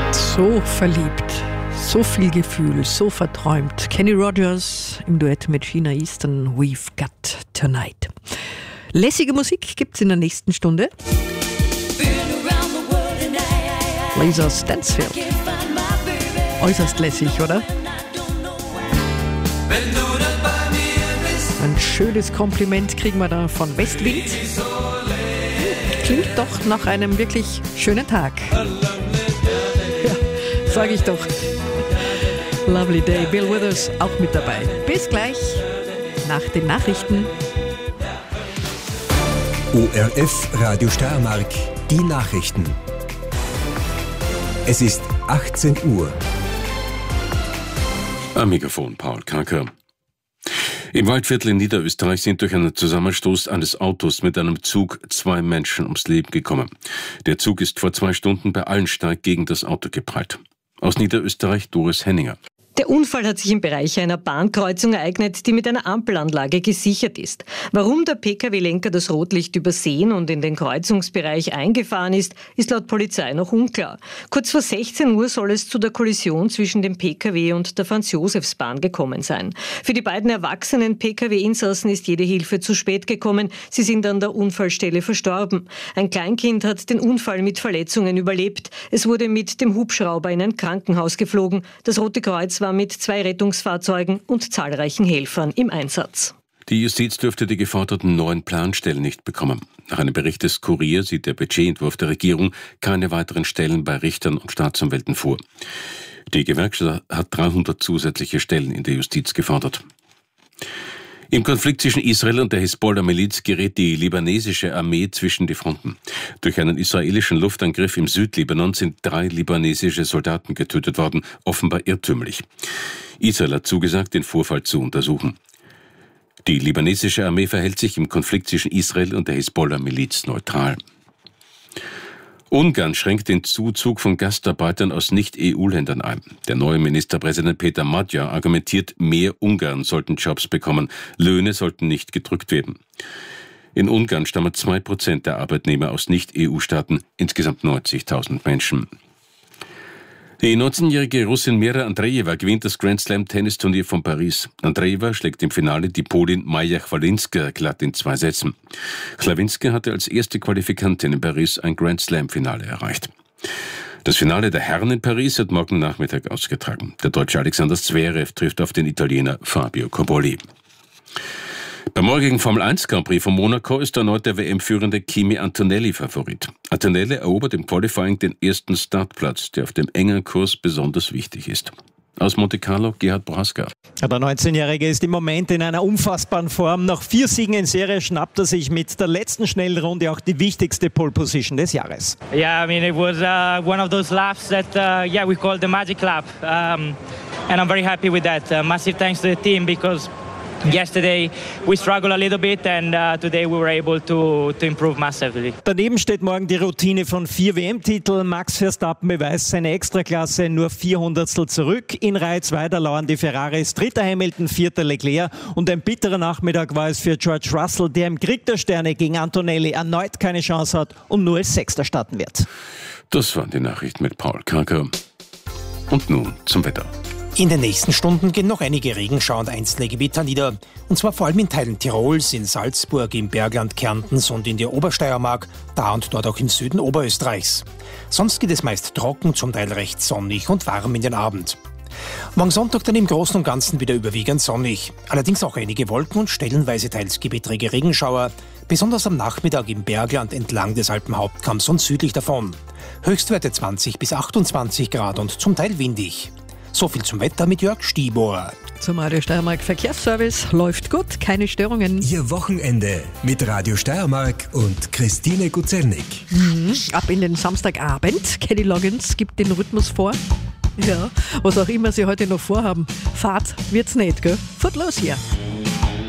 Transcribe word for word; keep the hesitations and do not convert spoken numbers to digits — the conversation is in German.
So verliebt, so viel Gefühl, so verträumt. Kenny Rogers im Duett mit Sheena Easton, We've Got Tonight. Lässige Musik gibt's in der nächsten Stunde. Laser Stansfield. Äußerst lässig, oder? Ein schönes Kompliment kriegen wir da von Westwind. Klingt doch nach einem wirklich schönen Tag. Ja, sag ich doch. Lovely Day. Bill Withers auch mit dabei. Bis gleich nach den Nachrichten. O R F Radio Steiermark, die Nachrichten. Es ist achtzehn Uhr. Am Mikrofon Paul Kaker. Im Waldviertel in Niederösterreich sind durch einen Zusammenstoß eines Autos mit einem Zug zwei Menschen ums Leben gekommen. Der Zug ist vor zwei Stunden bei Allensteig gegen das Auto geprallt. Aus Niederösterreich Doris Henninger. Der Unfall hat sich im Bereich einer Bahnkreuzung ereignet, die mit einer Ampelanlage gesichert ist. Warum der P K W-Lenker das Rotlicht übersehen und in den Kreuzungsbereich eingefahren ist, ist laut Polizei noch unklar. Kurz vor sechzehn Uhr soll es zu der Kollision zwischen dem P K W und der Franz-Josefs-Bahn gekommen sein. Für die beiden erwachsenen P K W-Insassen ist jede Hilfe zu spät gekommen. Sie sind an der Unfallstelle verstorben. Ein Kleinkind hat den Unfall mit Verletzungen überlebt. Es wurde mit dem Hubschrauber in ein Krankenhaus geflogen. Das Rote Kreuz war mit zwei Rettungsfahrzeugen und zahlreichen Helfern im Einsatz. Die Justiz dürfte die geforderten neuen Planstellen nicht bekommen. Nach einem Bericht des Kurier sieht der Budgetentwurf der Regierung keine weiteren Stellen bei Richtern und Staatsanwälten vor. Die Gewerkschaft hat dreihundert zusätzliche Stellen in der Justiz gefordert. Im Konflikt zwischen Israel und der Hisbollah-Miliz gerät die libanesische Armee zwischen die Fronten. Durch einen israelischen Luftangriff im Südlibanon sind drei libanesische Soldaten getötet worden, offenbar irrtümlich. Israel hat zugesagt, den Vorfall zu untersuchen. Die libanesische Armee verhält sich im Konflikt zwischen Israel und der Hisbollah-Miliz neutral. Ungarn schränkt den Zuzug von Gastarbeitern aus Nicht-E U-Ländern ein. Der neue Ministerpräsident Peter Magyar argumentiert, mehr Ungarn sollten Jobs bekommen, Löhne sollten nicht gedrückt werden. In Ungarn stammen zwei Prozent der Arbeitnehmer aus Nicht-E U-Staaten, insgesamt neunzigtausend Menschen. Die neunzehnjährige Russin Mira Andreeva gewinnt das Grand Slam Tennisturnier von Paris. Andreeva schlägt im Finale die Polin Maja Chwalińska glatt in zwei Sätzen. Chwalińska hatte als erste Qualifikantin in Paris ein Grand Slam Finale erreicht. Das Finale der Herren in Paris wird morgen Nachmittag ausgetragen. Der Deutsche Alexander Zverev trifft auf den Italiener Fabio Cobolli. Beim morgigen Formel eins Grand Prix von Monaco ist erneut der W M-führende Kimi Antonelli Favorit. Antonelli erobert im Qualifying den ersten Startplatz, der auf dem engen Kurs besonders wichtig ist. Aus Monte Carlo, Gerhard Braska. Der neunzehnjährige ist im Moment in einer unfassbaren Form. Nach vier Siegen in Serie schnappt er sich mit der letzten Schnellrunde auch die wichtigste Pole Position des Jahres. Yeah, I mean it was uh, one of those laps that uh, yeah we call the magic lap, um, and I'm very happy with that. Uh, massive thanks to the team because yesterday we struggled a little bit and uh, today we were able to, to improve massively. Daneben steht morgen die Routine von vier W M-Titeln. Max Verstappen beweist seine Extraklasse nur vier Hundertstel zurück. In Reihe zwei, da lauern die Ferraris, dritter Hamilton, vierter Leclerc. Und ein bitterer Nachmittag war es für George Russell, der im Krieg der Sterne gegen Antonelli erneut keine Chance hat und nur als Sechster starten wird. Das waren die Nachrichten mit Paul Kaker. Und nun zum Wetter. In den nächsten Stunden gehen noch einige Regenschauer und einzelne Gewitter nieder. Und zwar vor allem in Teilen Tirols, in Salzburg, im Bergland Kärntens und in der Obersteiermark, da und dort auch im Süden Oberösterreichs. Sonst geht es meist trocken, zum Teil recht sonnig und warm in den Abend. Morgen Sonntag dann im Großen und Ganzen wieder überwiegend sonnig. Allerdings auch einige Wolken und stellenweise teils gewittrige Regenschauer, besonders am Nachmittag im Bergland entlang des Alpenhauptkamms und südlich davon. Höchstwerte zwanzig bis achtundzwanzig Grad und zum Teil windig. So viel zum Wetter mit Jörg Stieber. Zum Radio Steiermark Verkehrsservice läuft gut, keine Störungen. Ihr Wochenende mit Radio Steiermark und Christine Guzelnik. Mhm. Ab in den Samstagabend. Kenny Loggins gibt den Rhythmus vor. Ja, was auch immer Sie heute noch vorhaben. Fahrt wird's nicht, gell? Fahrt los hier.